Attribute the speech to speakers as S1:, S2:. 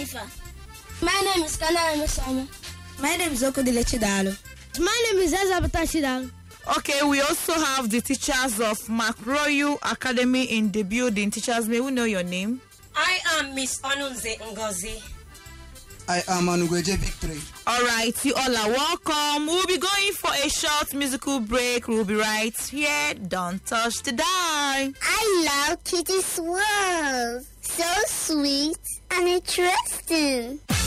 S1: Jennifer. My name is Kana Emesomo.
S2: My name is Okodile Chidalo.
S1: My name is Ezabata Chidalo.
S3: Okay, we also have the teachers of Macroyu Academy in the building. Teachers, may we know your name?
S4: I am Miss Onunze Ngozi.
S5: I am Anugweje Victory.
S3: All right, you all are welcome. We'll be going for a short musical break. We'll be right here. Don't touch the dial.
S6: I love Kitty Swirls. So sweet and interesting.